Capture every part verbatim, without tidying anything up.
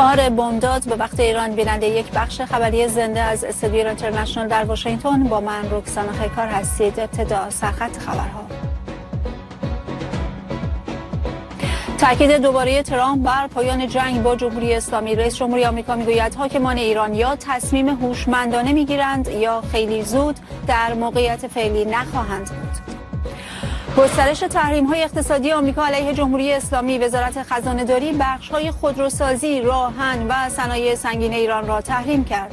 مار بمبداد به وقت ایران بیننده یک بخش خبری زنده از استودیو ایران اینترنشنال در واشنگتن. با من رکسانا خیکار هستید. ابتدا سرخط خبرها. تاکید دوباره ترامپ بر پایان جنگ با جمهوری اسلامی. رئیس جمهوری آمریکا میگوید حاکمان ایران یا تصمیم هوشمندانه میگیرند یا خیلی زود در موقعیت فعلی نخواهند بود. گسترش تحریم‌های اقتصادی آمریکا علیه جمهوری اسلامی. وزارت خزانه‌داری بخش‌های خودروسازی، راهن و صنایع سنگین ایران را تحریم کرد.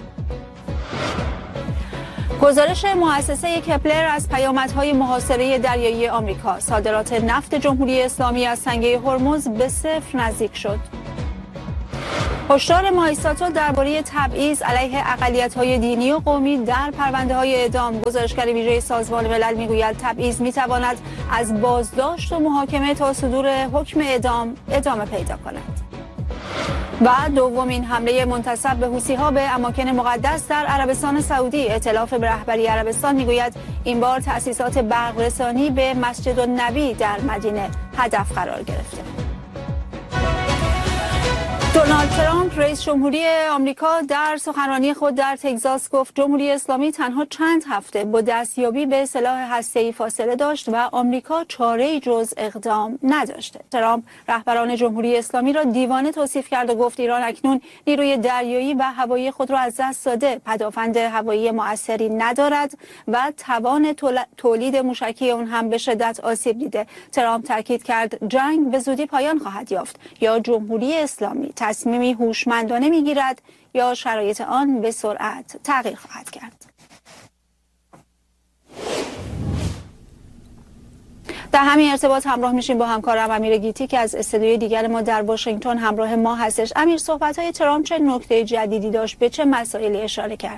گزارش مؤسسه کپلر از پیامدهای محاصره دریایی آمریکا. صادرات نفت جمهوری اسلامی از سنگه هرمز به صفر نزدیک شد. هشدار مایستاتو درباره تبعیض علیه اقلیت‌های دینی و قومی در پرونده‌های اعدام. گزارشگر ویژه سازمان ملل میگوید تبعیض می‌تواند از بازداشت و محاکمه تا صدور حکم اعدام ادامه پیدا کند. و دومین حمله منتسب به حوثی‌ها به اماکن مقدس در عربستان سعودی. ائتلاف به رهبری عربستان میگوید این بار تأسیسات برق‌رسانی به مسجد النبی در مدینه هدف قرار گرفته. دونالد ترامپ رئیس جمهوری آمریکا در سخنرانی خود در تگزاس گفت جمهوری اسلامی تنها چند هفته با دستیابی به سلاح هسته‌ای فاصله داشت و آمریکا چاره‌ای جز اقدام نداشته. ترامپ رهبران جمهوری اسلامی را دیوانه توصیف کرد و گفت ایران اکنون نیروی دریایی و هوایی خود را از دست داده، پدافند هوایی مؤثری ندارد و توان تولید موشکی اون هم به شدت آسیب دیده. ترامپ تاکید کرد جنگ به زودی پایان خواهد یافت یا جمهوری اسلامی تصمیمی هوشمندانه میگیرد یا شرایط آن به سرعت تغییر خواهد کرد. در همین ارتباط همراه میشیم با همکارم امیر گیتی که از استودیوی دیگر ما در واشنگتن همراه ما هستش. امیر، صحبت‌های ترامپ چه نکته جدیدی داشت؟ به چه مسائلی اشاره کرد؟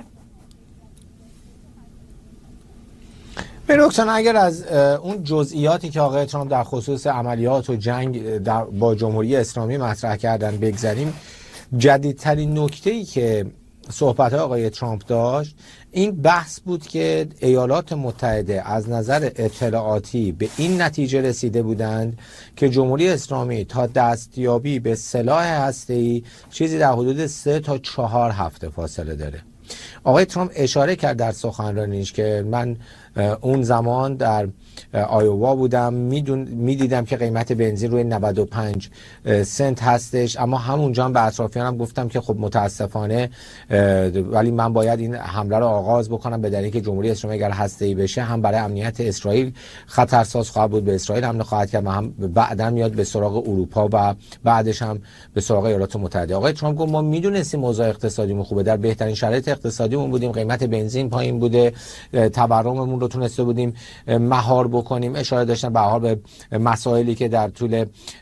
به رکسانا، اگر از اون جزئیاتی که آقای ترامپ در خصوص عملیات و جنگ در با جمهوری اسلامی مطرح کردن بگذاریم، جدیدترین نکته‌ای که صحبت‌های آقای ترامپ داشت این بحث بود که ایالات متحده از نظر اطلاعاتی به این نتیجه رسیده بودند که جمهوری اسلامی تا دستیابی به سلاح هسته‌ای چیزی در حدود سه تا چهار هفته فاصله داره. آقای ترامپ اشاره کرد در سخنرانیش که من اون زمان در آیووا بودم، میدیدم که قیمت بنزین روی نود و پنج سنت هستش، اما همونجا هم به اطرافیانم گفتم که خب متاسفانه ولی من باید این حمله رو آغاز بکنم به دلیلی که جمهوری اسلامی اگر هسته‌ای بشه هم برای امنیت اسرائیل خطرساز خواهد بود، به اسرائیل حمله خواهد کرد و هم بعداً میاد به سراغ اروپا و بعدش هم به سراغ ایالات متحده. آقای ترامپ گفت ما میدونستیم اوضاع اقتصادیمون خوبه، در بهترین شرایط اقتصادیمون بودیم، قیمت بنزین پایین بوده، تورممون رو تونسته بودیم مهار بکنیم. اشاره داشتن به حال به مسائلی که در طول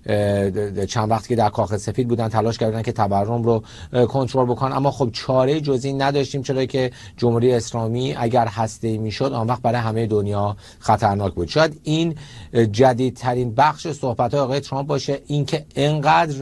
چند وقتی که در کاخ سفید بودن تلاش کردن که تورم رو کنترل بکنن، اما خب چاره جزئی نداشتیم، چرا که جمهوری اسلامی اگر هسته‌ای میشد آن وقت برای همه دنیا خطرناک بود. شاید این جدیدترین بخش صحبت‌های آقای ترامپ باشه، اینکه انقدر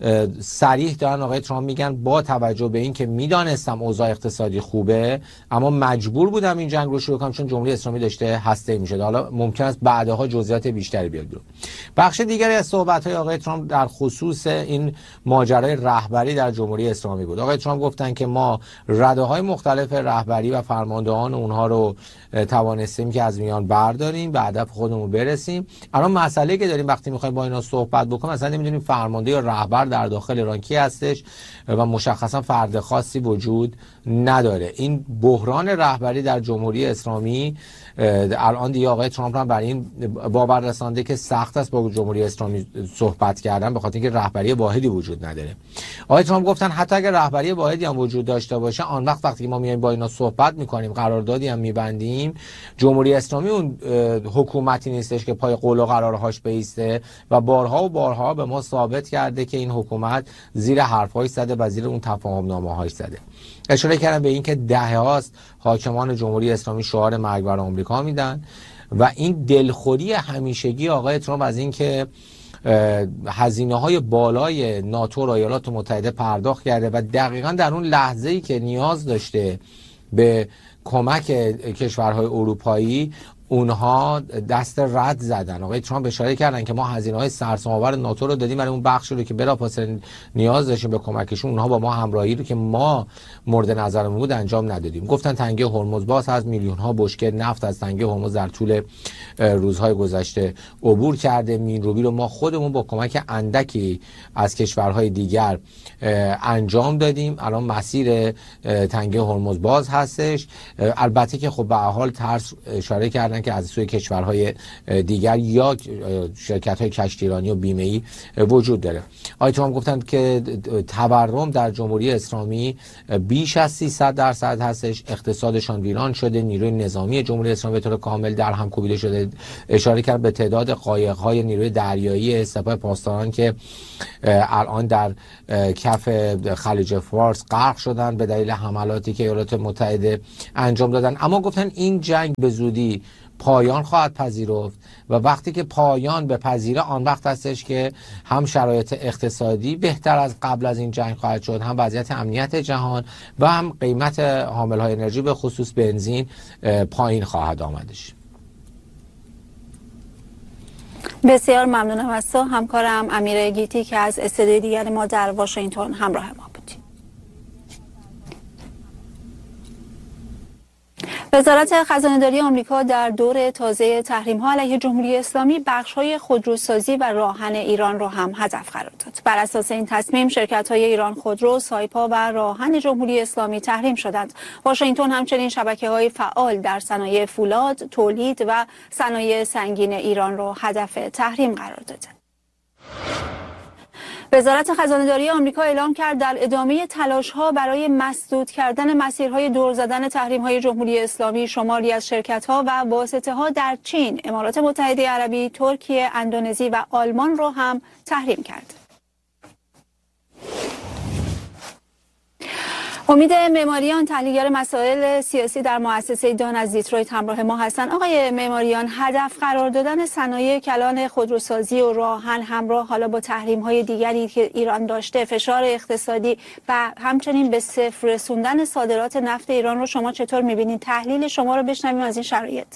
صریح دارن آقای ترامپ میگن با توجه به این که میدانستم اوضاع اقتصادی خوبه اما مجبور بودم این جنگ رو شروع کنم چون جمهوری اسلامی داشته هسته‌ای میشد. حالا ممکن است بعدها جزئیات بیشتری بیاد بیرون. بخش دیگری از صحبت‌های آقای ترامپ در خصوص این ماجرای رهبری در جمهوری اسلامی بود. آقای ترامپ گفتن که ما رده‌های مختلف رهبری و فرماندهان اونها رو توانستیم که از میان برداریم، به هدف خودمون برسیم. الان مسئله که داریم وقتی می‌خوایم با اینا صحبت بکنیم، مثلا نمی‌دونیم فرمانده یا رهبر در داخل ایران کی هستش و مشخصا فرد خاصی وجود نداره. این بحران رهبری در جمهوری اسلامی الان دیگه آقای ترامپ هم برای این باور رسانده که سخت است با جمهوری اسلامی صحبت کردن به خاطر اینکه رهبری واحدی وجود نداره. آقای ترامپ گفتن حتی اگر رهبری واحدی هم وجود داشته باشه، آن وقت وقتی که ما میایم با اینا صحبت میکنیم، قراردادی هم میبندیم، جمهوری اسلامی اون حکومتی نیستش که پای قول و قرارهاش بایسته و بارها و بارها به ما ثابت کرده که این حکومت زیر حرف‌هاش زده و زیر اون تفاهم‌نامه‌هاش زده. اشاره کردم به این که دهه‌هاست حاکمان جمهوری اسلامی شعار مرگ بر آمریکا میدن و این دلخوری همیشگی آقای ترامپ از این که هزینه‌های بالای ناتو و ایالات متحده پرداخت کرده و دقیقاً در اون لحظه‌ای که نیاز داشته به کمک کشورهای اروپایی اونها دست رد زدن. آقای ترامپ اشاره کردن که ما هزینه‌های سرسام‌آور ناتو رو دادیم برای اون بخشی رو که بلافاصله نیاز داشتیم به کمکشون، اونها با ما همراهی رو که ما مورد نظرمون بود انجام ندادیم. گفتن تنگه هرمز باز از میلیون ها بشکه نفت از تنگه هرمز در طول روزهای گذشته عبور کرده. مینروبی رو ما خودمون با کمک اندکی از کشورهای دیگر انجام دادیم. الان مسیر تنگه هرمز باز هستش. البته که خب به هر حال ترس اشاره کردن که از سوی کشورهای دیگر یا شرکت‌های کشتیرانی و بیمه‌ای وجود داره. آقای ترامپ گفتند که تورم در جمهوری اسلامی بیش از سیصد درصد هستش، اقتصادشان ویران شده، نیروی نظامی جمهوری اسلامی به طور کامل در هم کوبیده شده. اشاره کرد به تعداد قایق‌های نیروی دریایی سپاه پاسداران که الان در کف خلیج فارس غرق شدن به دلیل حملاتی که ایالات متحده انجام دادن. اما گفتن این جنگ به زودی پایان خواهد پذیرفت و وقتی که پایان بپذیره آن وقت هستش که هم شرایط اقتصادی بهتر از قبل از این جنگ خواهد شد، هم وضعیت امنیت جهان و هم قیمت حاملهای انرژی به خصوص بنزین پایین خواهد آمدش. بسیار ممنونم از تو همکارم امیر گیتی که از استودیوی دیگر ما در واشنگتن همراه ما بودی. وزارت خزانه‌داری آمریکا در دور تازه تحریم‌ها علیه جمهوری اسلامی بخش‌های خودروسازی و راهن ایران را هم هدف قرار داد. بر اساس این تصمیم شرکت‌های ایران خودرو، سایپا و راهن جمهوری اسلامی تحریم شدند. واشنگتن همچنین شبکه‌های فعال در صنایع فولاد، تولید و صنایع سنگین ایران را هدف تحریم قرار داده. وزارت خزانه‌داری آمریکا اعلام کرد در ادامه تلاش‌ها برای مسدود کردن مسیرهای دور زدن تحریم‌های جمهوری اسلامی، شماری از شرکت‌ها و واسطه‌ها در چین، امارات متحده عربی، ترکیه، اندونزی و آلمان را هم تحریم کرد. امید معماریان، تحلیلگر مسائل سیاسی در مؤسسه دان از دیترویت همراه ما هستند. آقای معماریان، هدف قرار دادن صنایع کلان خودروسازی و راهن همراه حالا با تحریم‌های دیگری که ایران داشته، فشار اقتصادی و همچنین به صفر رسوندن صادرات نفت ایران رو شما چطور می‌بینید؟ تحلیل شما رو بشنویم از این شرایط.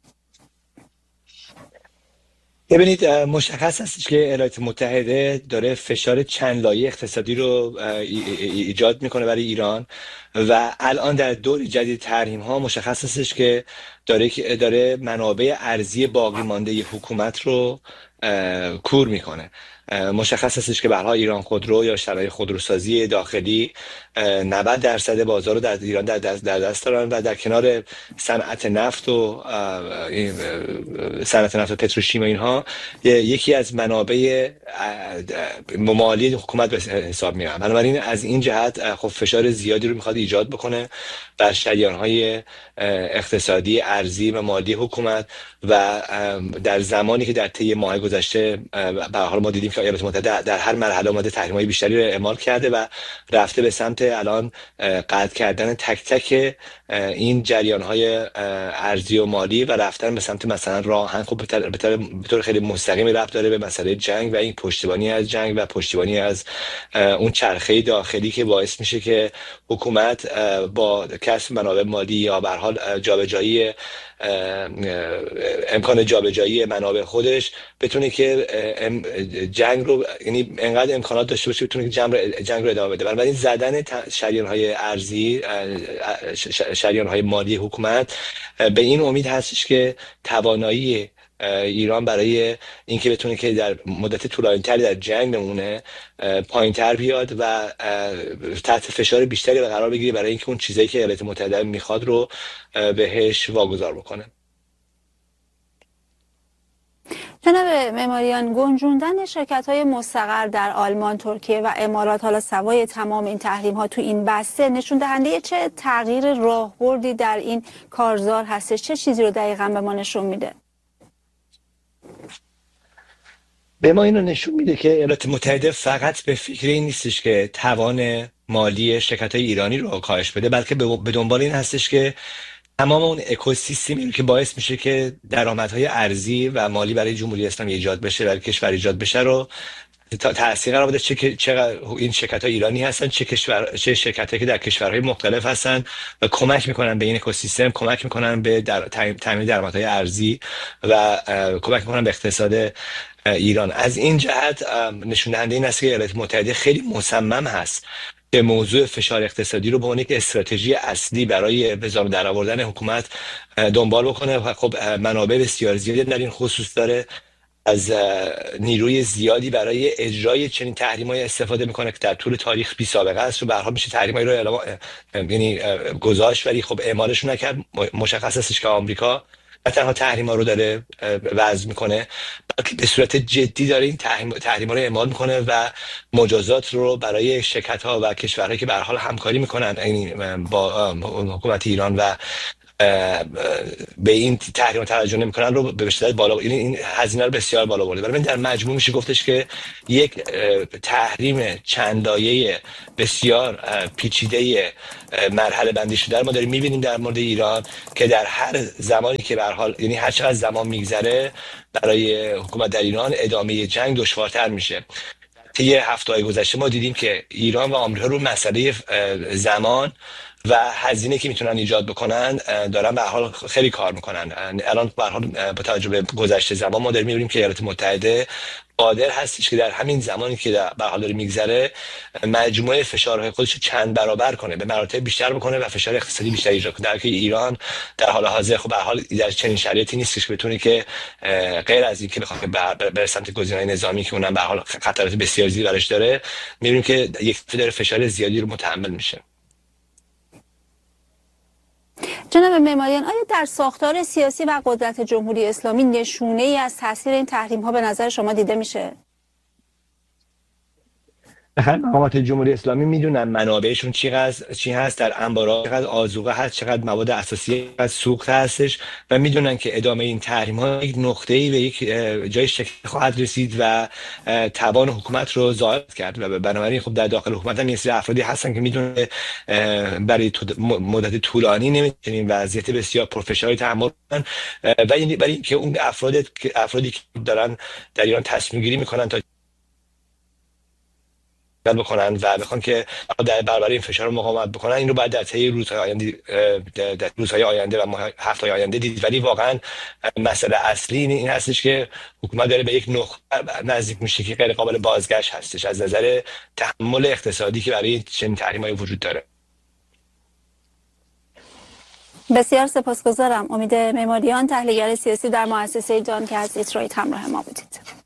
ببینید، مشخص هستش که ایالات متحده داره فشار چند لایه اقتصادی رو ایجاد میکنه برای ایران و الان در دور جدید تحریم ها مشخص هستش که داره داره منابع ارزی باقی مانده حکومت رو کور میکنه. مشخص هستش که به هر حال ایران خودرو یا شرکت خودروسازی داخلی نود درصد بازار رو در ایران در دست, در دست دارن و در کنار صنعت نفت و صنعت نفت و پتروشیم و اینها یکی از منابع مالی حکومت به حساب میاد. بنابراین از این جهت خب فشار زیادی رو میخواد ایجاد بکنه بر شریان‌های اقتصادی، ارزی و مالی حکومت و در زمانی که در طی ماه گذشته به حال ما دیدیم که ایالات متحده در هر مرحله اومده تحریم‌های بیشتری رو اعمال کرده و رفته به سمت الان قطع کردن تک تک این جریان‌های ارزی و مالی و رفتن به سمت مثلا راهن. خب به طور خیلی مستقیم ربط داره به مسئله جنگ و این پشتیبانی از جنگ و پشتیبانی از اون چرخه داخلی که باعث میشه که حکومت با کسب منابع مالی یا به هر حال جابجایی امکان جابجایی منابع خودش بتونه که جنگ رو، یعنی انقدر امکانات داشته باشه بتونه که جنگ رو جنگ رو ادامه بده. بنابراین زدن شریان‌های ارزی، شریان‌های مالی حکومت به این امید هستش که توانایی ایران برای اینکه بتونه که در مدت طولانی‌تری در جنگ بمونه پایین‌تر بیاد و تحت فشار بیشتری قرار بگیره برای اینکه اون چیزایی که ایالات متحده میخواد رو بهش واگذار بکنه. جناب معماریان، گنجوندن شرکت‌های مستقر در آلمان، ترکیه و امارات حالا سوای تمام این تحریم‌ها تو این بسته نشون دهنده چه تغییر راهبردی در این کارزار هستش؟ چه چیزی رو دقیقاً به ما نشون میده؟ به ما اینو نشون میده که ایالات متحده فقط به فکر این نیستش که توان مالی شرکت‌های ایرانی رو کاهش بده، بلکه به دنبال این هستش که تمام اون اکوسیستمی که باعث میشه که درآمدهای ارزی و مالی برای جمهوری اسلامی ایجاد بشه، برای کشور ایجاد بشه رو تاثیر قرار بده، چه چه این شرکت ها ایرانی هستن، چه کشور چه شرکت هایی که در کشورهای مختلف هستن و کمک میکنن به این اکوسیستم، کمک میکنن به در تامین درآمدهای ارزی و کمک میکنن به اقتصاد ایران. از این جهت نشون دهنده این است که ایالات متحده خیلی مصمم هست که موضوع فشار اقتصادی رو به عنوان یک استراتژی اصلی برای به زانو درآوردن حکومت دنبال بکنه و خب منابع بسیار زیادی در این خصوص داره، از نیروی زیادی برای اجرای چنین تحریم‌های استفاده میکنه که در طول تاریخ بی سابقه است و به هر حال میشه تحریم‌های رو اعلام یعنی گذاشت ولی خب اعمالش نکرد. مشخص است که آمریکا نه تنها تحریم‌ها رو داره وضع میکنه بلکه به صورت جدی داره این تحریم تحریم‌ها رو اعمال میکنه و مجازات رو برای شرکت‌ها و کشورهایی که به هر حال همکاری میکنن یعنی با حکومت ایران و به این تحریم توجه نمی‌کنن رو به شدت بالا، یعنی این هزینه رو بسیار بالا برده. برای من در مجموع میشه گفتش که یک تحریم چند لایه بسیار پیچیده مرحله بندی شده ما داریم می‌بینیم در مورد ایران که در هر زمانی که به هر حال یعنی هر چقدر زمان میگذره برای حکومت در ایران ادامه جنگ دشوارتر میشه. طی هفته‌های گذشته ما دیدیم که ایران و آمریکا رو مسئله زمان و هزینه که میتونن ایجاد بکنن دارن به هر حال خیلی کار میکنن. الان به هر حال با توجه به گذشته زمان ما داریم میبینیم که ایالات متحده قادر هستش که در همین زمانی که به هر حال داره میگذره مجموعه فشارهای خودش رو چند برابر کنه، به مراتب بیشتر بکنه و فشار اقتصادی بیشتری ایجاد کنه، در حالی که ایران در حال حاضر خب به هر حال در چنین شرایطی نیستش که بتونه که غیر از این که بخواد بر سمت گزینه‌های نظامی که اونم به هر حال خطرات بسیار زیادی براش داره، میبینیم که یک داره فشار زیادی رو متحمل میشه. جناب معماریان، آیا در ساختار سیاسی و قدرت جمهوری اسلامی نشونه ای از تاثیر این تحریم ها به نظر شما دیده میشه؟ مقامات جمهوری اسلامی میدونن منابعشون چقدر چی هست در انبارها، چقدر آذوقه هست، چقدر مواد اساسی چقدر سوخت هستش و میدونن که ادامه این تحریم ها یک نقطه‌ای به یک جای شکل خواهد رسید و توان حکومت رو ضعیف کرد و بنابراین خب در داخل حکومت هم یه سری افرادی هستن که میدونن برای مدت طولانی نمیتونن وضعیت بسیار پرفشاری تحمل کنن و یعنی برای اینکه اون افراد افرادی که دارن در ایران تصمیم گیری میکنن تا بکنن و بخوان که در برابر این فشار مقاومت بکنن، این رو بعد در طی روزهای آینده در روزهای آینده و هفته‌های آینده دید. ولی واقعا مسئله اصلی این هستش که حکومت داره به یک نقطه نزدیک میشه که غیر قابل بازگشت هستش از نظر تحمل اقتصادی که برای چنین تحریم‌های وجود داره. بسیار سپاسگزارم. امید معماریان، تحلیلگر سیاسی در مؤسسه دان که از دیترویت همراه ما بودید.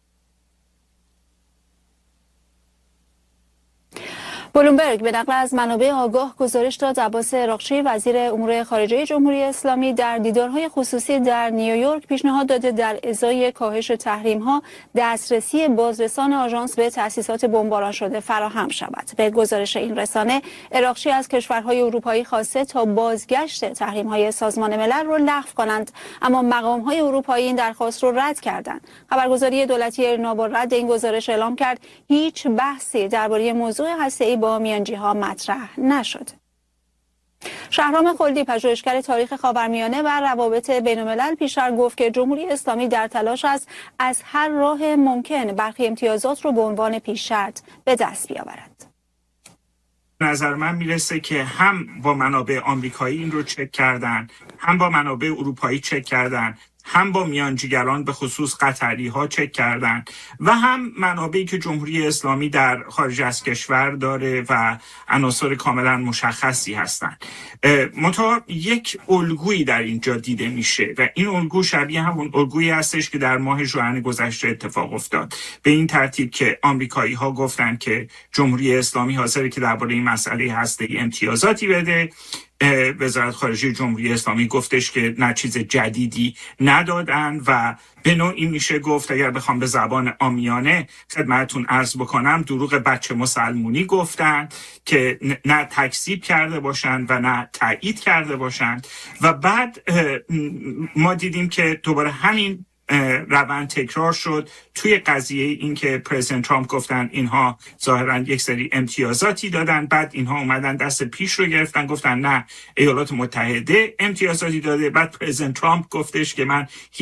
بلومبرگ به نقل از منابع آگاه گزارش داد عباس عراقچی وزیر امور خارجه جمهوری اسلامی در دیدارهای خصوصی در نیویورک پیشنهاد داده در ازای کاهش تحریم‌ها دسترسی بازرسان آژانس به تأسیسات بمباران شده فراهم شود. به گزارش این رسانه، عراقچی از کشورهای اروپایی خواسته تا بازگشت تحریم‌های سازمان ملل را لغو کنند، اما مقام‌های اروپایی این درخواست را رد کردند. خبرگزاری دولتی ایرنا با رد این گزارش اعلام کرد هیچ بحثی درباره موضوع هسته‌ای با میانجی‌ها مطرح نشد. شهرام خلدی، پژوهشگر تاریخ خاورمیانه و روابط بین‌الملل، پیشتر گفت که جمهوری اسلامی در تلاش است از هر راه ممکن برخی امتیازات رو به عنوان پیش شرط به دست بیاورد. نظر من میرسه که هم با منابع آمریکایی این رو چک کردن، هم با منابع اروپایی چک کردن، هم با میانجیگران به خصوص قطری ها چک کردن و هم منابعی که جمهوری اسلامی در خارج از کشور داره و عناصر کاملا مشخصی هستن. منتها یک الگویی در اینجا دیده میشه و این الگو شبیه همون الگویی هستش که در ماه ژوئن گذشته اتفاق افتاد، به این ترتیب که آمریکایی ها گفتن که جمهوری اسلامی حاضره که درباره این مسئله هسته‌ای امتیازاتی بده. وزارت خارجه جمهوری اسلامی گفتش که نه چیز جدیدی ندادن و به نوعی میشه گفت اگر بخوام به زبان عامیانه خدمتتون عرض بکنم دروغ بچه مسلمونی گفتن که نه تکذیب کرده باشند و نه تایید کرده باشند و بعد ما دیدیم که دوباره همین روند تکرار شد توی قضیه این که پرزیدنت ترامپ گفتن اینها ظاهراً یک سری امتیازاتی دادن، بعد اینها اومدن دست پیش رو گرفتن گفتن نه ایالات متحده امتیازاتی داده، بعد پرزیدنت ترامپ گفتش که من هیچ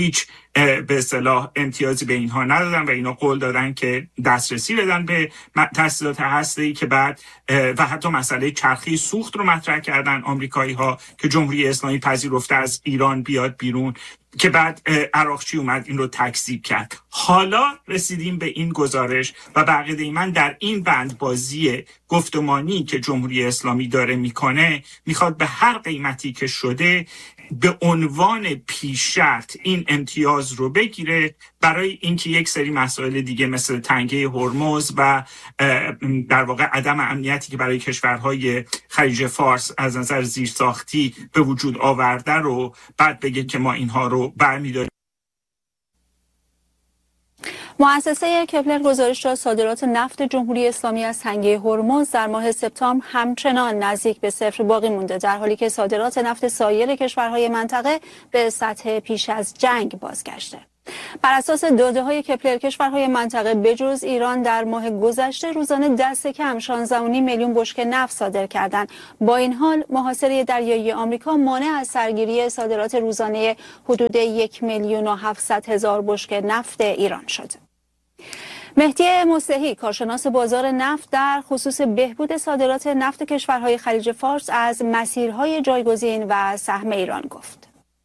به اصطلاح امتیازی به اینها ندادن و اینا قول دادن که دسترسی بدن به تسهیلات هسته‌ای که بعد و حتی مسئله چرخی سوخت رو مطرح کردن آمریکایی ها که جمهوری اسلامی پذیرفته از ایران بیاد بیرون، که بعد عراقچی اومد این رو تکذیب کرد. حالا رسیدیم به این گزارش و بقیده من در این بند بازی گفتمانی که جمهوری اسلامی داره میکنه میخواد به هر قیمتی که شده به عنوان پیش شرط این امتیاز رو بگیره برای اینکه یک سری مسائل دیگه مثل تنگه هرمز و در واقع عدم امنیتی که برای کشورهای خلیج فارس از نظر زیرساختی به وجود آورده رو بعد بگه که ما اینها رو برمی‌داریم. مؤسسه کپلر گزارش داد صادرات نفت جمهوری اسلامی از تنگه هرمز در ماه سپتامبر همچنان نزدیک به صفر باقی مونده، در حالی که صادرات نفت سایر کشورهای منطقه به سطح پیش از جنگ بازگشته. بر اساس داده‌های کپلر کشورهای منطقه بجز ایران در ماه گذشته روزانه دست کم شانزده و نیم میلیون بشکه نفت صادر کردند. با این حال محاصره دریایی آمریکا مانع از سرگیری صادرات روزانه حدود یک میلیون و هفتصد هزار بشکه نفت ایران شد. مهدی مصلحی کارشناس بازار نفت در خصوص بهبود صادرات نفت کشورهای خلیج فارس از مسیرهای جایگزین و سهم ایران گفت: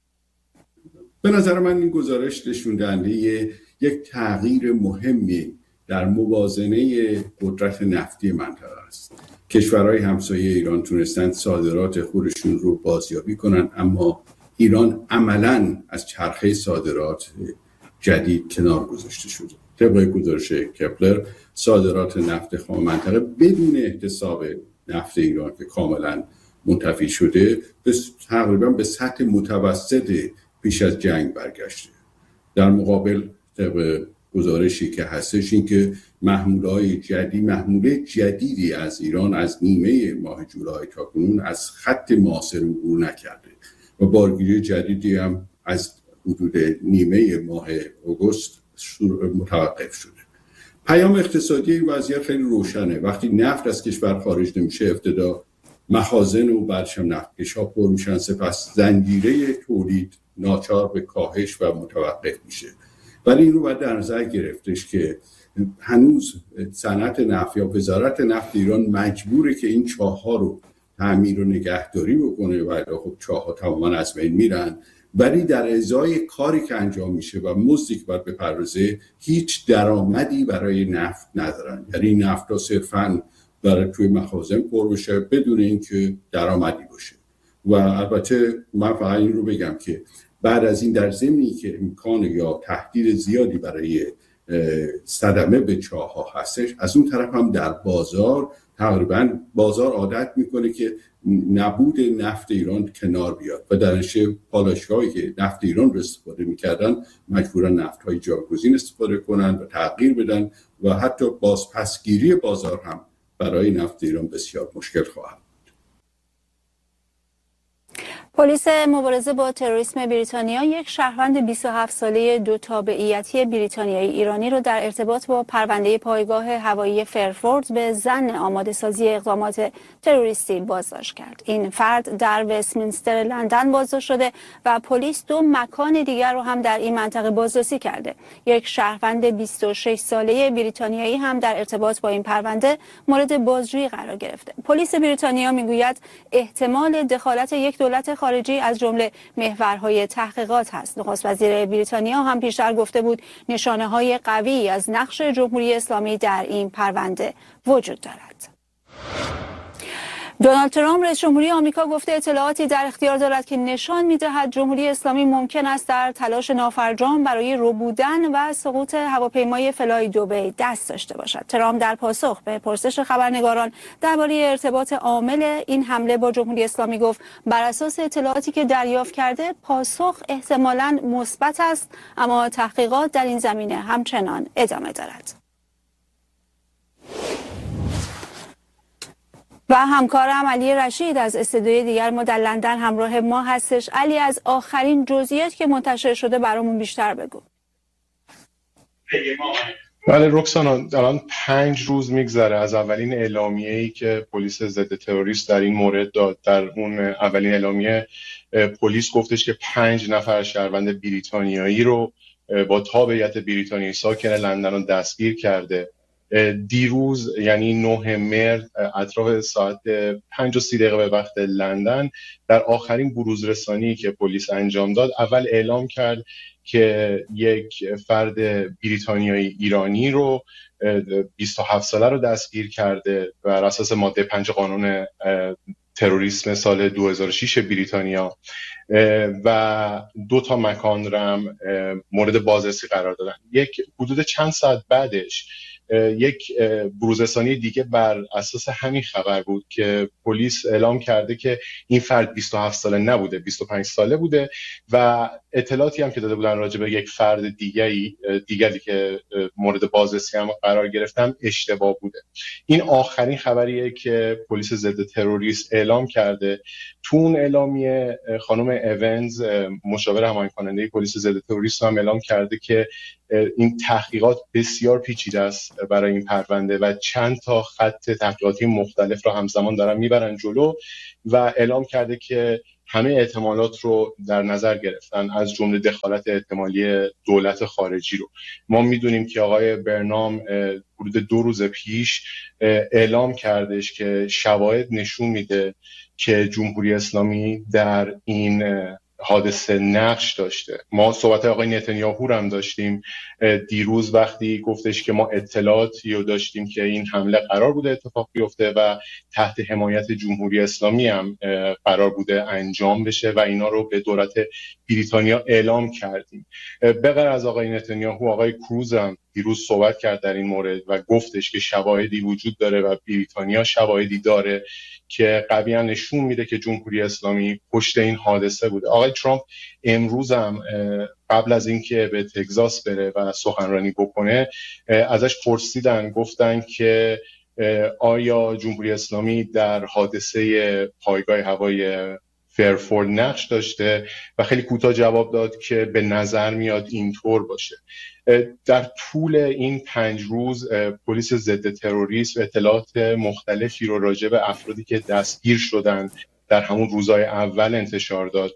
به نظر من این گزارش نشون دهنده یک تغییر مهمی در موازنه قدرت نفتی منطقه است. کشورهای همسایه ایران تونستند صادرات خودشون رو بازیابی کنن، اما ایران عملاً از چرخه صادرات جدید کنار گذاشته شده. طبق گزارش کپلر صادرات نفت خام منطقه بدون احتساب نفت ایران که کاملا منتفی شده تقریبا به سطح متوسط پیش از جنگ برگشته. در مقابل طبق گزارشی که هستش این که محموله‌های جدید محموله جدیدی از ایران از نیمه ماه جولای تا کنون از خط معاصر عبور نکرده و بارگیری جدیدی هم از حدود نیمه ماه آگوست متوقف شده. پیام اقتصادی این وضعیت خیلی روشنه. وقتی نفت از کشور خارج نمیشه ابتدا مخازن و بعدش هم نفتکش‌ها پر میشن، سپس زنجیره تولید ناچار به کاهش و متوقف میشه. ولی این رو باید در نظر گرفتش که هنوز صنعت نفت یا وزارت نفت ایران مجبوره که این چاه‌ها رو تعمیر و نگهداری بکنه و خب چاه‌ها تماما از بین میرن، ولی در ازای کاری که انجام میشه و مزدی که باید بپردازه هیچ درآمدی برای نفت ندارن. یعنی این نفت ها صرفاً برای توی مخازن پر بشه بدون اینکه درآمدی باشه. و البته من فقط این رو بگم که بعد از این در ضمنی که امکان یا تهدید زیادی برای صدمه به چاه‌ها هستش، از اون طرف هم در بازار تقریبا بازار عادت میکنه که نبود نفت ایران کنار بیاد و در نتیجه پالایشگاهایی که نفت ایران رو استفاده میکردن مجبورن نفت‌های جایگزین استفاده کنن و تغییر بدن و حتی بازپسگیری بازار هم برای نفت ایران بسیار مشکل خواهد. پلیس مبارزه با تروریسم بریتانیا یک شهروند بیست و هفت ساله دو تابعیتی بریتانیایی ایرانی رو در ارتباط با پرونده پایگاه هوایی فرفورد به ظن آماده سازی اقدامات تروریستی بازداشت کرد. این فرد در وستمینستر لندن بازداشت شده و پلیس دو مکان دیگر رو هم در این منطقه بازرسی کرده. یک شهروند بیست و شش ساله بریتانیایی هم در ارتباط با این پرونده مورد بازجویی قرار گرفته. پلیس بریتانیا میگوید احتمال دخالت یک دولت خارجی از جمله محورهای تحقیقات هست. نخست وزیر بریتانیا هم پیشتر گفته بود نشانه‌های قوی از نقش جمهوری اسلامی در این پرونده وجود دارد. دونالد ترامپ رئیس جمهوری آمریکا گفته اطلاعاتی در اختیار دارد که نشان می‌دهد جمهوری اسلامی ممکن است در تلاش نافرجام برای ربودن و سقوط هواپیمای فلای دبی دست داشته باشد. ترامپ در پاسخ به پرسش خبرنگاران درباره ارتباط عامل این حمله با جمهوری اسلامی گفت بر اساس اطلاعاتی که دریافت کرده پاسخ احتمالاً مثبت است، اما تحقیقات در این زمینه همچنان ادامه دارد. و همکارم علی رشید از استودیوی دیگر ما در لندن همراه ما هستش. علی، از آخرین جزئیات که منتشر شده برامون بیشتر بگو. بله رکسانا، الان پنج روز میگذره از اولین اعلامیه‌ای که پلیس ضد تروریست در این مورد داد. در اون اولین اعلامیه پلیس گفتش که پنج نفر شهروند بریتانیایی رو با تابعیت بریتانیایی ساکن لندن رو دستگیر کرده. دیروز یعنی نه مهر اطراف ساعت پنج و سی دقیقه به وقت لندن در آخرین بروز رسانی که پلیس انجام داد اول اعلام کرد که یک فرد بریتانیایی ایرانی رو بیست و هفت ساله رو دستگیر کرده بر اساس ماده پنج قانون تروریسم سال دو هزار و شش بریتانیا و دو تا مکان رو هم مورد بازرسی قرار دادن. یک حدود چند ساعت بعدش یک بروزرسانی دیگه بر اساس همین خبر بود که پلیس اعلام کرده که این فرد بیست و هفت ساله نبوده، بیست و پنج ساله بوده و اطلاعاتی هم که داده بودن راجع به یک فرد دیگری دیگری که مورد بازرسی هم قرار گرفتن اشتباه بوده. این آخرین خبریه که پلیس ضد تروریست اعلام کرده. تو اون اعلامیه خانم ایونز مشاور هماهنگ کننده پلیس ضد تروریست هم اعلام کرده که این تحقیقات بسیار پیچیده است برای این پرونده و چند تا خط تحقیقاتی مختلف را همزمان دارن میبرن جلو و اعلام کرده که همه احتمالات رو در نظر گرفتن از جمله دخالت احتمالی دولت خارجی رو. ما میدونیم که آقای برنام حدود دو روز پیش اعلام کردش که شواهد نشون میده که جمهوری اسلامی در این حادثه نقش داشته. ما صحبت آقای نتانیاهو هم داشتیم دیروز وقتی گفتش که ما اطلاعاتی رو داشتیم که این حمله قرار بوده اتفاق بیفته و تحت حمایت جمهوری اسلامی هم قرار بوده انجام بشه و اینا رو به دولت بریتانیا اعلام کردیم. به غیر از آقای نتانیاهو، آقای کروز هم دیروز صحبت کرد در این مورد و گفتش که شواهدی وجود داره و بریتانیا شواهدی داره که قویاً نشون میده که جمهوری اسلامی پشت این حادثه بوده. آقای ترامپ امروز هم قبل از اینکه به تگزاس بره و سخنرانی بکنه ازش پرسیدن، گفتن که آیا جمهوری اسلامی در حادثه پایگاه هوایی فرفورد نقش داشته و خیلی کوتاه جواب داد که به نظر میاد اینطور باشه. در طول این پنج روز پلیس ضد تروریسم اطلاعات مختلفی رو راجع به افرادی که دستگیر شدن در همون روزهای اول انتشار داد.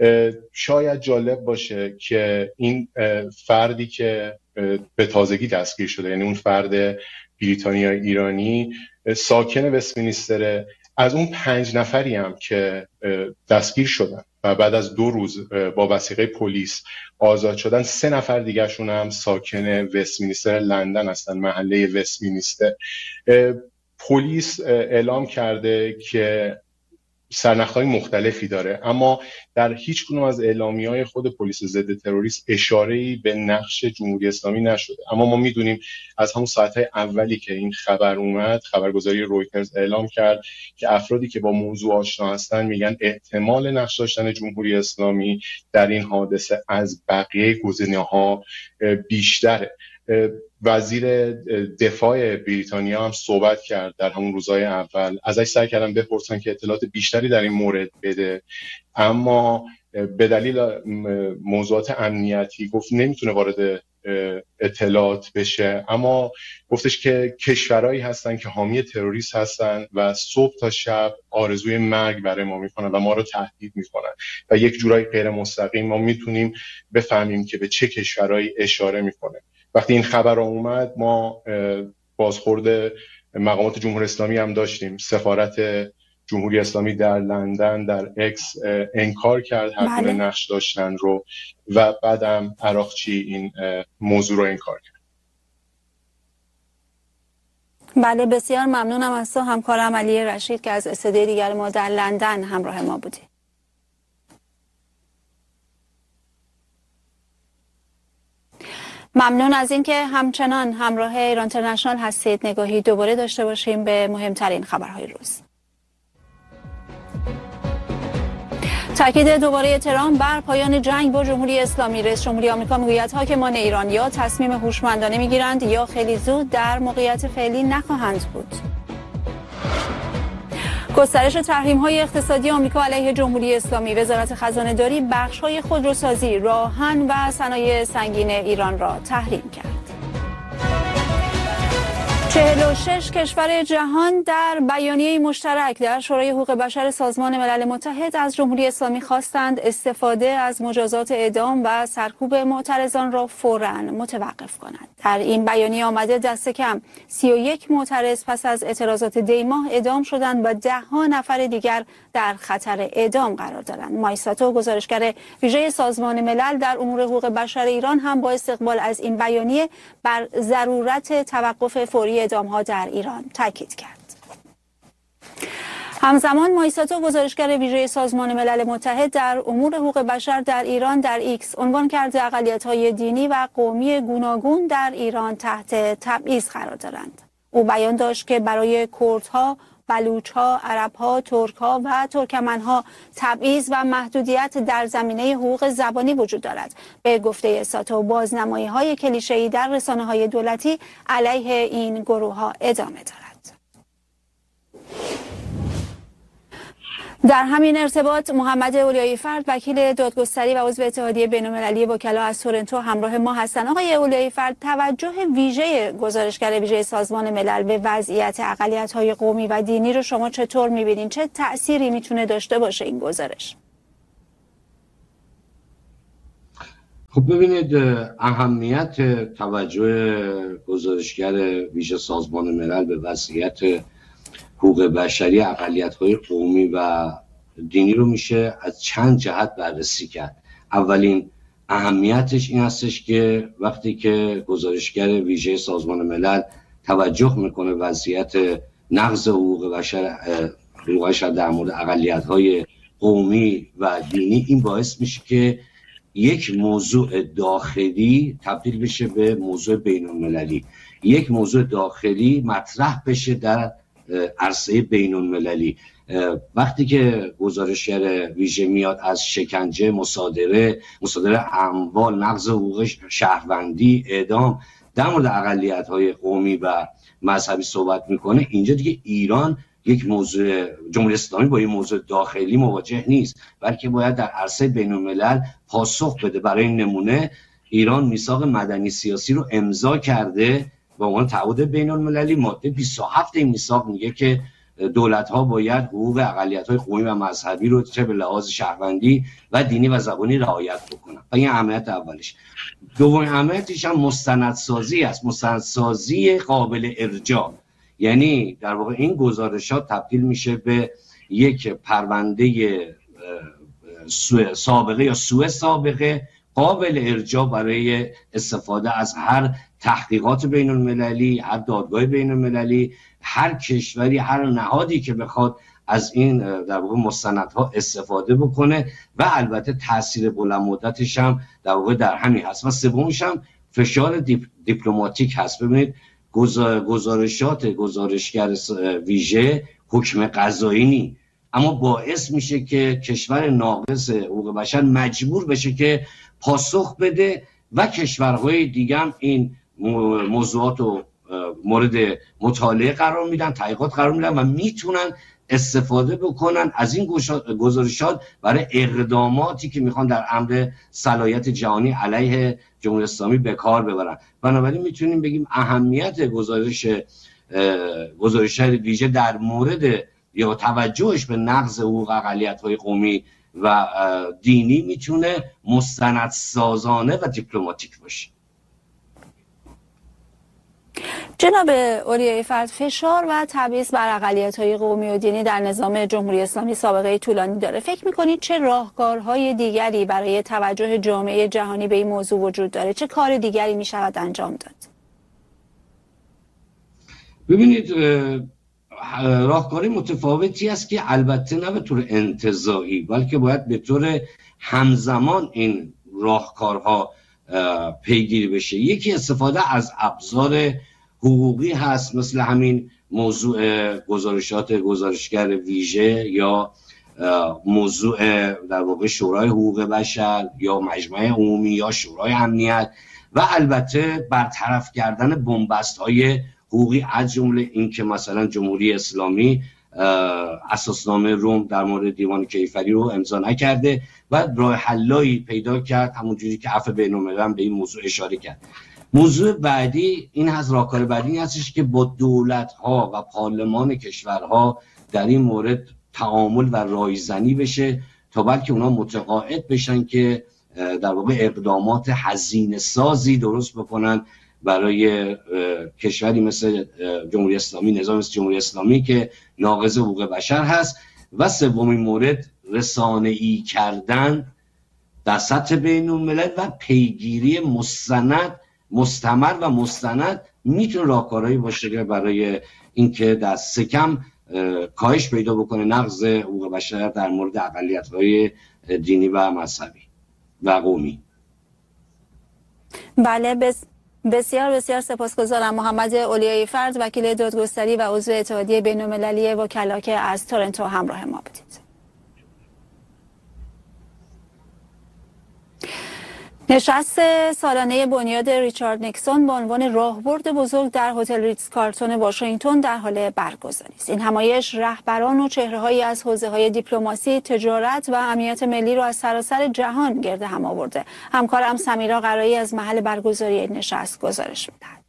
شاید جالب باشه که این فردی که به تازگی دستگیر شده، یعنی اون فرد بریتانیایی ایرانی ساکن وستمینستر، از اون پنج نفری هم که دستگیر شدن و بعد از دو روز با وثیقه پلیس آزاد شدن، سه نفر دیگرشون هم ساکن وستمینستر لندن هستن، محله وستمینستر. پلیس اعلام کرده که سرنخ‌های مختلفی داره، اما در هیچ کدوم از اعلامیه‌های خود پلیس ضد تروریسم اشاره‌ای به نقش جمهوری اسلامی نشده. اما ما می‌دونیم از همون ساعت‌های اولی که این خبر اومد، خبرگزاری رویترز اعلام کرد که افرادی که با موضوع آشنا هستن میگن احتمال نقش داشتن جمهوری اسلامی در این حادثه از بقیه گزینه‌ها بیشتره. وزیر دفاع بریتانیا هم صحبت کرد در همون روزهای اول. ازش سعی کردن بپرسن که اطلاعات بیشتری در این مورد بده، اما به دلیل موضوعات امنیتی گفت نمیتونه وارد اطلاعات بشه. اما گفتش که کشورهایی هستن که حامی تروریست هستن و صبح تا شب آرزوی مرگ برای ما میکنن و ما رو تهدید میکنن و یک جورایی غیر مستقیم ما میتونیم بفهمیم که به چه کشورهایی اشاره میکنه. وقتی این خبر اومد ما بازخورد مقامات جمهوری اسلامی هم داشتیم. سفارت جمهوری اسلامی در لندن در اکس انکار کرد هر گونه نقش داشتن رو و بعدم عراقچی این موضوع رو انکار کرد. بله، بسیار ممنونم از تو همکارم علی رشید که از استودیوی دیگر ما در لندن همراه ما بودی. ممنون از اینکه همچنان همراه ایران اینترنشنال هستید. نگاهی دوباره داشته باشیم به مهمترین خبرهای روز. تاکید دوباره ترامپ بر پایان جنگ با جمهوری اسلامی. رئیس جمهوری آمریکا میگوید حاکمان ایران یا تصمیم هوشمندانه میگیرند یا خیلی زود در موقعیت فعلی نخواهند بود. گسترش تحریم‌های اقتصادی آمریکا علیه جمهوری اسلامی. وزارت خزانه‌داری بخش‌های خودروسازی، راهن و صنایع سنگین ایران را تحریم کرد. چهل و شش کشور جهان در بیانیه مشترک در شورای حقوق بشر سازمان ملل متحد از جمهوری اسلامی خواستند استفاده از مجازات اعدام و سرکوب معترضان را فوراً متوقف کنند. در این بیانیه آمده دست کم سی و یک معترض پس از اعتراضات دیماه اعدام شدند و ده ها نفر دیگر در خطر اعدام قرار دارند. مایساتو، گزارشگر ویژه سازمان ملل در امور حقوق بشر ایران، هم با استقبال از این بیانیه بر ضرورت توقف فوری اعدام‌ها در ایران تاکید کرد. همزمان مایساتو، گزارشگر ویژه سازمان ملل متحد در امور حقوق بشر در ایران، در ایکس عنوان کرده اقلیت‌های دینی و قومی گوناگون در ایران تحت تبعیض قرار دارند. او بیان داشت که برای کردها، بلوچ‌ها، عرب‌ها، ترک‌ها و ترکمن‌ها تبعیض و محدودیت در زمینه حقوق زبانی وجود دارد. به گفته ساتو، بازنمایی‌های کلیشه‌ای در رسانه‌های دولتی علیه این گروه‌ها ادامه دارد. در همین ارتباط محمد اولیایی فرد، وکیل دادگستری و عضو اتحادیه بین‌المللی وکلا از تورنتو همراه ما هستند. آقای اولیایی فرد، توجه ویژه گزارشگر ویژه سازمان ملل به وضعیت اقلیت‌های قومی و دینی رو شما چطور می‌بینید؟ چه تأثیری میتونه داشته باشه این گزارش؟ خب ببینید، اهمیت توجه گزارشگر ویژه سازمان ملل به وضعیت حقوق بشری اقلیت‌های قومی و دینی رو میشه از چند جهت بررسی کرد. اولین اهمیتش این هستش که وقتی که گزارشگر ویژه سازمان ملل توجه میکنه وضعیت نقض حقوق بشر حقوق بشر در مورد اقلیت‌های قومی و دینی، این باعث میشه که یک موضوع داخلی تبدیل بشه به موضوع بین‌المللی، یک موضوع داخلی مطرح بشه در عرصه بین‌المللی. وقتی که گزارشگر ویژه میاد از شکنجه، مصادره، مصادره اموال، نقض حقوق شهروندی، اعدام در مورد اقلیت‌های قومی و مذهبی صحبت میکنه، اینجا دیگه ایران یک موضوع، جمهوری اسلامی با این موضوع داخلی مواجه نیست، بلکه باید در عرصه بین‌الملل پاسخ بده. برای نمونه ایران میثاق مدنی سیاسی رو امضا کرده به عنوان تعهد بین‌المللی. ماده بیست و هفت این میثاق میگه که دولت‌ها باید حقوق اقلیت‌های قومی و مذهبی رو چه به لحاظ شهروندی و دینی و زبانی رعایت بکنن. این اهمیت اولش. دومین اهمیتش هم مستندسازی است، مستندسازی قابل ارجاع. یعنی در واقع این گزارشات تبدیل میشه به یک پرونده سابقه یا سوء سابقه قابل ارجاع برای استفاده از هر تحقیقات بین المللی، هر دادگاه بین المللی، هر کشوری، هر نهادی که بخواد از این در واقع مستندها استفاده بکنه. و البته تاثیر بلند مدتش هم در واقع در همین هست. و سومش هم فشار دیپ، دیپلماتیک هست. ببینید گزارشات گزارشگر ویژه حکم قضایی نی، اما باعث میشه که کشور ناقض حقوق بشر مجبور بشه که پاسخ بده و کشورهای دیگه هم این موضوعات رو مورد مطالعه قرار میدن، تحقیقات قرار میدن و میتونن استفاده بکنن از این گزارشات برای اقداماتی که میخوان در امر صلاحیت جهانی علیه جمهوری اسلامی به کار ببرن. بنابراین میتونیم بگیم اهمیت گزارش گزارش ویژه در مورد یا توجهش به نقض حقوق اقلیت‌های قومی و دینی میتونه مستندسازانه و دیپلماتیک باشه. جناب اولیایی فرد، فشار و تبعیض بر اقلیت‌های قومی و دینی در نظام جمهوری اسلامی سابقه طولانی داره. فکر می‌کنید چه راهکارهای دیگری برای توجه جامعه جهانی به این موضوع وجود داره؟ چه کار دیگری می‌شود انجام داد؟ ببینید، راهکار متفاوتی است که البته نه به طور انتزاعی، بلکه باید به طور همزمان این راهکارها پیگیری بشه. یکی استفاده از ابزار حقوقی هست، مثل همین موضوع گزارشات گزارشگر ویژه یا موضوع در واقع شورای حقوق بشر یا مجمع عمومی یا شورای امنیت، و البته برطرف کردن بنبست‌های حقوقی، از جمله این که مثلا جمهوری اسلامی اساسنامه روم در مورد دیوان کیفری رو امضا نکرده و راه حلایی پیدا کرد، همونجوری که عفو بین‌الملل به این موضوع اشاره کرد. موضوع بعدی این هست، راهکار بعدی این هستش که با دولت‌ها و پارلمان کشورها در این مورد تعامل و رایزنی بشه تا بلکه اونا متقاعد بشن که در واقع اقدامات هزینه سازی درست بکنن برای کشوری مثل جمهوری اسلامی، نظام مثل جمهوری اسلامی که ناقض حقوق بشر هست. و سومین مورد رسانه‌ای کردن در سطح بین الملل و پیگیری مستند مستمر و مستند میتونه راهکارهایی باشه که برای اینکه در سکم کاهش پیدا بکنه نقض حقوق بشر در مورد اقلیت‌های دینی و مذهبی و قومی. بله، بس بسیار بسیار سپاسگزارم. محمد اولیایی فرد، وکیل دادگستری و عضو اتحادیه بین‌المللی وکلا که از تورنتو همراه ما بودید. نشست سالانه بنیاد ریچارد نیکسون با عنوان راهبرد بزرگ در هتل ریتز کارلتون واشنگتن در حال برگزاری است. این همایش رهبران و چهره‌هایی از حوزه‌های دیپلماسی، تجارت و امنیت ملی را از سراسر جهان گرد هم آورده. همکارم سمیرا قرایی از محل برگزاری این نشست گزارش می‌دهد.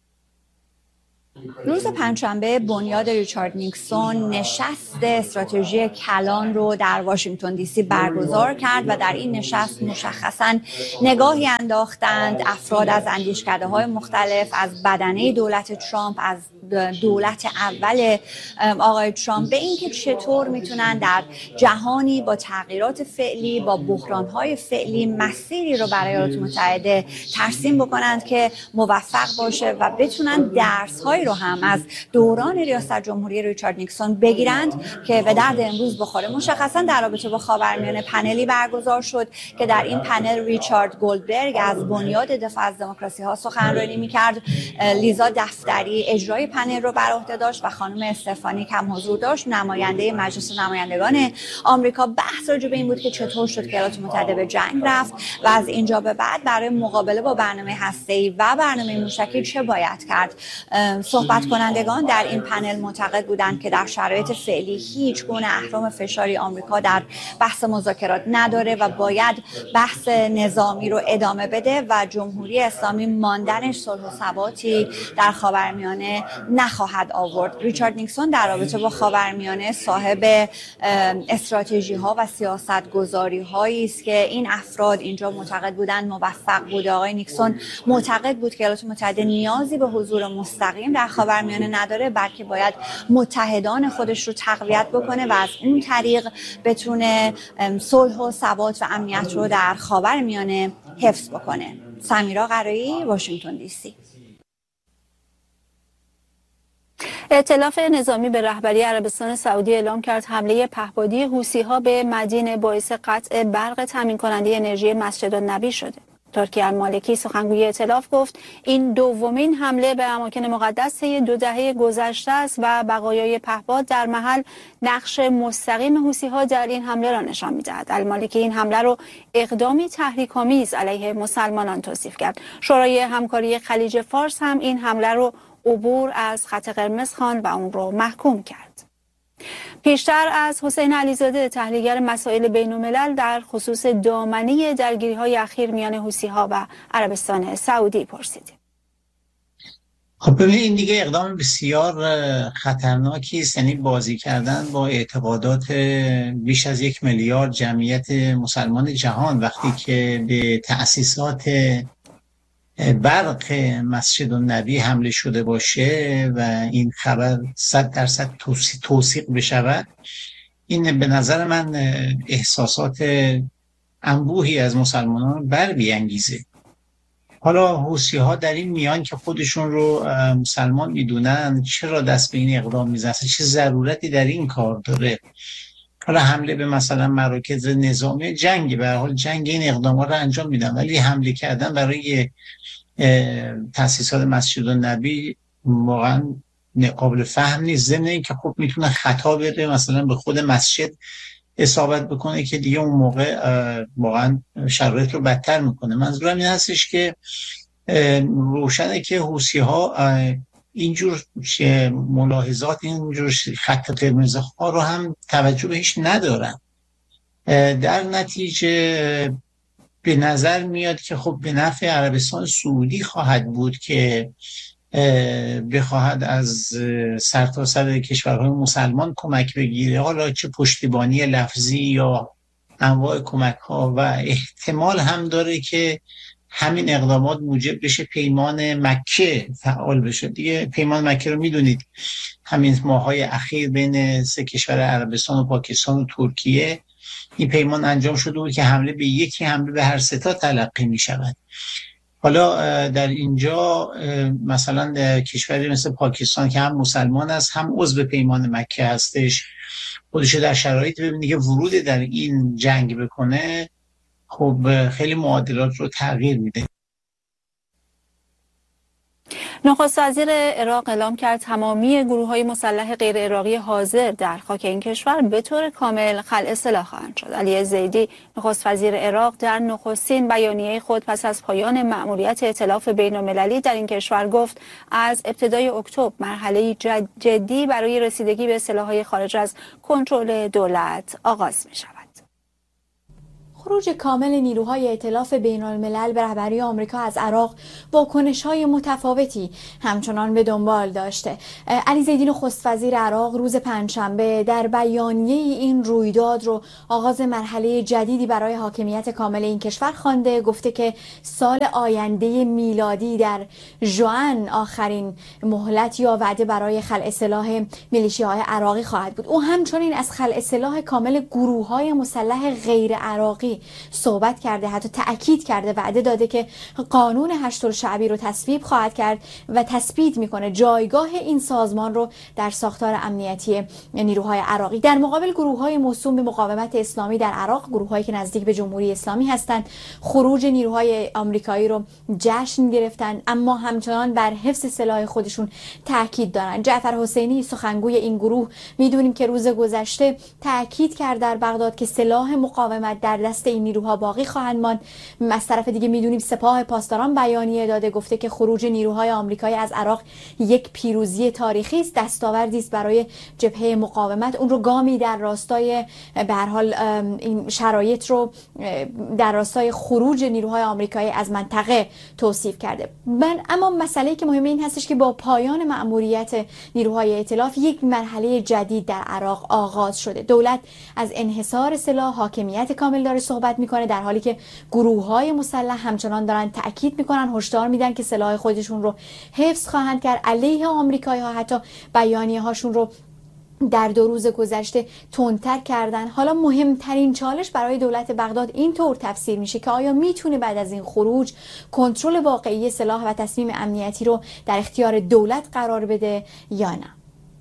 روز پنجشنبه بنیاد ریچارد نیکسون نشست استراتژی کلان رو در واشنگتن دی سی برگزار کرد و در این نشست مشخصاً نگاهی انداختند افراد از اندیشکده‌های مختلف، از بدنه دولت ترامپ، از دولت اول آقای ترامپ، به اینکه چطور میتونن در جهانی با تغییرات فعلی، با بحران‌های فعلی مسیری رو برای ایالات متحده ترسیم بکنند که موفق باشه و بتونن درس‌های رو هم از دوران ریاست جمهوری ریچارد نیکسون بگیرند که به درد امروز بخوره. مشخصا در رابطه با خاورمیانه پنلی برگزار شد که در این پنل ریچارد گولدبرگ از بنیاد دفاع از دموکراسی ها سخنرانی می‌کرد، لیزا دفتری اجرای پنل رو بر عهده داشت و خانم استفانی کم حضور داشت، نماینده مجلس نمایندگان آمریکا. بحث راجع به این بود که چطور شد که ایالات متحده به جنگ رفت و از اینجا به بعد برای مقابله با برنامه هسته‌ای و برنامه موشکی چه باید کرد. صحبت کنندگان در این پنل معتقد بودند که در شرایط فعلی هیچ گونه اهرم فشاری آمریکا در بحث مذاکرات نداره و باید بحث نظامی رو ادامه بده و جمهوری اسلامی ماندنش صلح و ثباتی در خاورمیانه نخواهد آورد. ریچارد نیکسون در رابطه با خاورمیانه صاحب استراتژی ها و سیاست گذاری هایی است که این افراد اینجا معتقد بودند موفق بوده. آقای نیکسون معتقد بود که ایالات متحده نیازی به حضور مستقیم در خاورمیانه نداره، بلکه باید متحدان خودش رو تقویت بکنه و از اون طریق بتونه صلح و ثبات و امنیت رو در خاورمیانه حفظ بکنه. سمیرا قرایی، واشنگتن دی سی. ائتلاف نظامی به رهبری عربستان سعودی اعلام کرد حمله پهپادی حوثی‌ها به مدینه باعث قطع برق تامین کننده انرژی مسجدالنبی شده. ترکی المالکی سخنگوی ائتلاف گفت این دومین حمله به اماکن مقدس طی دو دهه گذشته است و بقایای پهپاد در محل نقش مستقیم حوثی‌ها در این حمله را نشان می‌دهد. المالکی این حمله را اقدامی تحریک‌آمیز علیه مسلمانان توصیف کرد. شورای همکاری خلیج فارس هم این حمله را عبور از خط قرمز خواند و اون رو محکوم کرد. پیشتر از حسین علیزاده تحلیلگر مسائل بین‌الملل در خصوص دامنه درگیری‌های اخیر میان حوثی‌ها و عربستان سعودی پرسیدیم. خب ببینید این دیگه اقدام بسیار خطرناکی است، یعنی بازی کردن با اعتقادات بیش از یک میلیارد جمعیت مسلمان جهان وقتی که به تأسیسات برق مسجد النبی حمله شده باشه و این خبر صد درصد توثیق بشود. این به نظر من احساسات انبوهی از مسلمانان بر بیانگیزه. حالا حوثی‌ها در این میان که خودشون رو مسلمان میدونن چرا دست به این اقدام میزنن؟ چه ضرورتی در این کار داره؟ حالا حمله به مثلا مراکز نظامی جنگی، به هر حال جنگ این اقدامات رو انجام میدن، ولی حمله کردن برای تأسیسات مسجد النبی واقعا قابل فهم نیست. ضمن این که خب میتونه خطا بده مثلا به خود مسجد اصابت بکنه که دیگه اون موقع واقعا شرایط رو بدتر میکنه. منظورم این هستش که روشنه که حوثی‌ها اینجور ملاحظات، اینجور خط قرمز ها رو هم توجه بهش ندارن. در نتیجه به نظر میاد که خب به نفع عربستان سعودی خواهد بود که بخواهد از سرتاسر کشورهای مسلمان کمک بگیره، حالا چه پشتیبانی لفظی یا انواع کمک ها، و احتمال هم داره که همین اقدامات موجب بشه پیمان مکه فعال بشه. دیگه پیمان مکه رو میدونید، همین ماهای اخیر بین سه کشور عربستان و پاکستان و ترکیه این پیمان انجام شده بود که حمله به یکی حمله به هر سه تا تلقی می شود. حالا در اینجا مثلا کشوری مثل پاکستان که هم مسلمان است هم عضو پیمان مکه هستش، خودش در شرایط ببینید که ورود در این جنگ بکنه خب خیلی معادلات رو تغییر میده. نخست وزیر عراق اعلام کرد تمامی گروه‌های مسلح غیر عراقی حاضر در خاک این کشور به طور کامل خلع سلاح خواهند شد. علی زیدی نخست وزیر عراق در نخستین بیانیه خود پس از پایان مأموریت ائتلاف بین‌المللی در این کشور گفت از ابتدای اکتبر مرحله جدی برای رسیدگی به سلاح‌های خارج از کنترل دولت آغاز می‌شود. خروج کامل نیروهای ائتلاف بین‌الملل به رهبری آمریکا از عراق واکنش‌های متفاوتی همچنان به دنبال داشته. علی زیدی نخست وزیر عراق روز پنجشنبه در بیانیه این رویداد رو آغاز مرحله جدیدی برای حاکمیت کامل این کشور خوانده. گفته که سال آینده میلادی در ژوئن آخرین مهلت یا وعده برای خلع سلاح میلیشیاهای عراقی خواهد بود. او همچنین از خلع سلاح کامل گروه‌های مسلح غیر عراقی صحبت کرده، حتی تأکید کرده، وعده داده که قانون هشت الشعبی رو تصویب خواهد کرد و تثبیت میکنه جایگاه این سازمان رو در ساختار امنیتی نیروهای عراقی. در مقابل گروه‌های موسوم به مقاومت اسلامی در عراق، گروه‌هایی که نزدیک به جمهوری اسلامی هستند، خروج نیروهای آمریکایی رو جشن گرفتن، اما همچنان بر حفظ سلاح خودشون تأکید دارن. جعفر حسینی سخنگوی این گروه میدونیم که روز گذشته تأکید کرد در بغداد که سلاح مقاومت در دست این نیروها باقی خواهند ماند. از طرف دیگه میدونیم سپاه پاسداران بیانیه داده، گفته که خروج نیروهای آمریکایی از عراق یک پیروزی تاریخی است، دستاوردی است برای جبهه مقاومت. اون رو گامی در راستای به هر حال این شرایط رو در راستای خروج نیروهای آمریکایی از منطقه توصیف کرده. من اما مسئله‌ای که مهمه این هستش که با پایان مأموریت نیروهای ائتلاف یک مرحله جدید در عراق آغاز شده. دولت از انحصار سلاح، حاکمیت کامل داره صحبت میکنه، در حالی که گروه‌های مسلح همچنان دارن تأکید میکنن، هشدار میدن که سلاح خودشون رو حفظ خواهند کرد. علیه آمریکایی‌ها حتی بیانیه هاشون رو در دو روز گذشته تندتر کردن. حالا مهمترین چالش برای دولت بغداد این طور تفسیر میشه که آیا میتونه بعد از این خروج کنترل واقعی سلاح و تصمیم امنیتی رو در اختیار دولت قرار بده یا نه.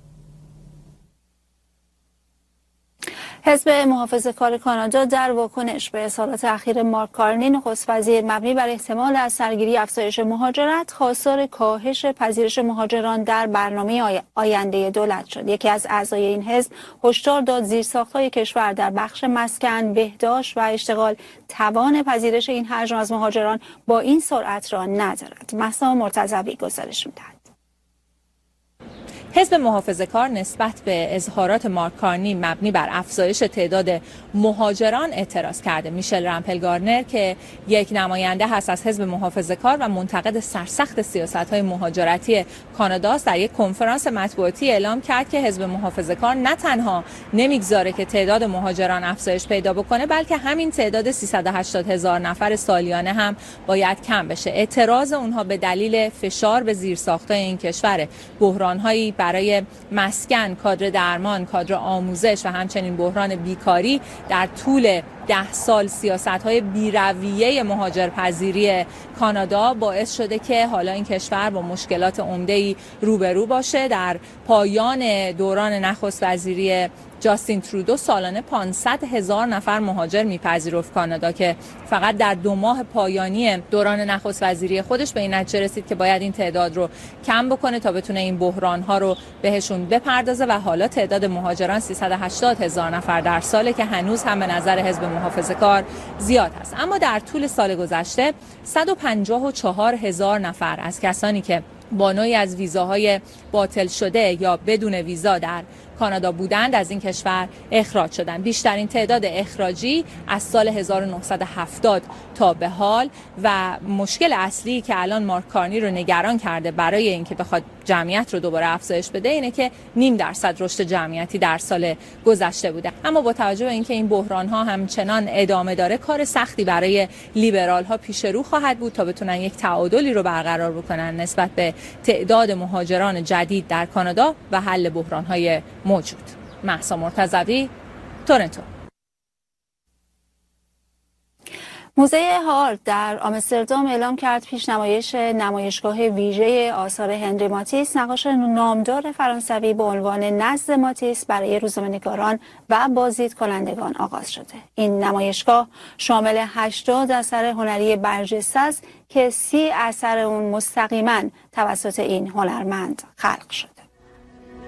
حزب محافظه‌کار کانادا در واکنش به اظهارات اخیر مارک کارنی نخست وزیر مبنی بر احتمال از سرگیری افزایش مهاجرت خواستار کاهش پذیرش مهاجران در برنامه آینده دولت شد. یکی از اعضای این حزب هشدار داد زیرساخت‌های کشور در بخش مسکن، بهداشت و اشتغال توان پذیرش این حجم از مهاجران با این سرعت را ندارد. مهسا مرتضوی گزارش می‌دهد. حزب محافظه‌کار نسبت به اظهارات مارک کارنی مبنی بر افزایش تعداد مهاجران اعتراض کرده. میشل رمپل-گارنر که یک نماینده هست از حزب محافظه‌کار و منتقد سرسخت سیاست‌های مهاجرتی کانادا است، در یک کنفرانس مطبوعاتی اعلام کرد که حزب محافظه‌کار نه تنها نمیگذاره که تعداد مهاجران افزایش پیدا بکنه، بلکه همین تعداد سیصد و هشتاد هزار نفر سالیانه هم باید کم بشه. اعتراض اونها به دلیل فشار به زیرساخت‌های این کشور، بحران‌هایی برای مسکن، کادر درمان، کادر آموزش و همچنین بحران بیکاری در طول ده سال سیاست‌های بی‌رویه مهاجرپذیری کانادا باعث شده که حالا این کشور با مشکلات عمده‌ای روبرو باشه. در پایان دوران نخست وزیری جاستین ترودو سالانه پانصد هزار نفر مهاجر میپذیرفت کانادا که فقط در دو ماه پایانی دوران نخست وزیری خودش به این نتیجه رسید که باید این تعداد رو کم بکنه تا بتونه این بحران‌ها رو بهشون بپردازه و حالا تعداد مهاجران سیصد و هشتاد هزار نفر در ساله که هنوز هم به نظر حزب محافظه‌کار زیاد هست. اما در طول سال گذشته صد و پنجاه و چهار هزار نفر از کسانی که با نوعی از ویزاهای باطل شده یا بدون ویزا در کانادا بودند از این کشور اخراج شدند. بیشترین تعداد اخراجی از سال هزار و نهصد و هفتاد تا به حال و مشکل اصلی که الان مارک کارنی رو نگران کرده برای اینکه بخواد جمعیت رو دوباره افزایش بده اینه که نیم درصد رشد جمعیتی در سال گذشته بوده. اما با توجه به اینکه این بحران ها همچنان ادامه داره، کار سختی برای لیبرال ها پیش رو خواهد بود تا بتونن یک تعادلی رو برقرار بکنن نسبت به تعداد مهاجران جدید در کانادا و حل بحران های موجود. مهسا مرتضوی، تورنتو. موزه هارت در آمستردام اعلام کرد پیشنمایش نمایشگاه ویژه آثار هنری ماتیس، نقاش نامدار فرانسوی، به عنوان نزد ماتیس برای روزنامه‌نگاران و بازدیدکنندگان آغاز شده. این نمایشگاه شامل هشتاد اثر هنری برجسته است که سی اثر اون مستقیما توسط این هنرمند خلق شده.